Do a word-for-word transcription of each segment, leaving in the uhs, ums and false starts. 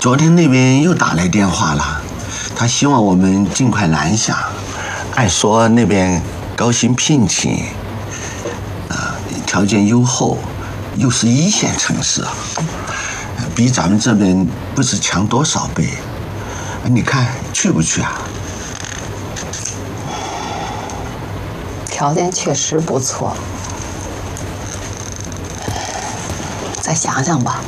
昨天那边又打来电话了，他希望我们尽快南下。按说那边高薪聘请，啊，条件优厚，又是一线城市，比咱们这边不知强多少倍。你看去不去啊？ 条件确实不错，再想想吧。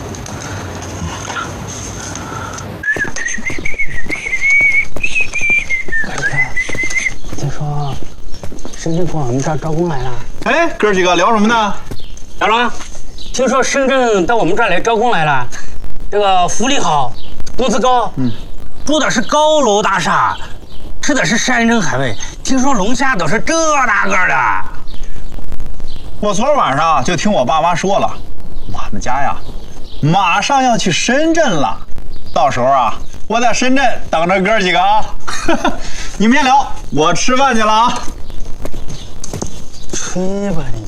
听说深圳往我们这儿招工来了。 哎，哥几个聊什么呢？ 小龙，听说深圳到我们这儿来招工来了，这个福利好，工资高，嗯，住的是高楼大厦，吃的是山珍海味，听说龙虾都是这大个的。 我昨儿晚上就听我爸妈说了，我们家呀，马上要去深圳了，到时候啊，我在深圳等着哥几个啊。你们先聊，我吃饭去了啊。 吹吧你！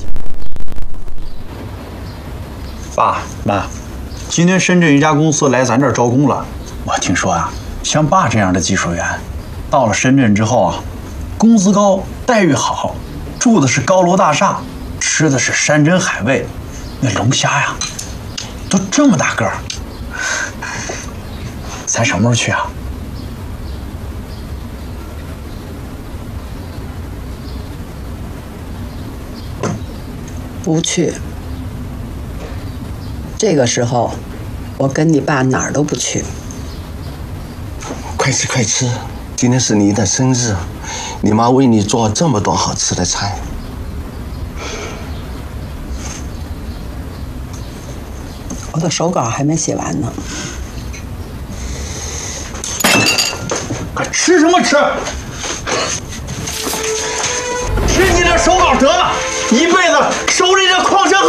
爸妈，今天深圳一家公司来咱这儿招工了。我听说啊，像爸这样的技术员，到了深圳之后啊，工资高，待遇好，住的是高楼大厦，吃的是山珍海味，那龙虾呀，都这么大个儿。咱什么时候去啊？ 不去。这个时候，我跟你爸哪儿都不去。 快吃快吃，今天是你的生日，你妈为你做这么多好吃的菜。 我的手稿还没写完呢。 快吃什么吃？吃你的手稿得了，一辈子手里这矿泉。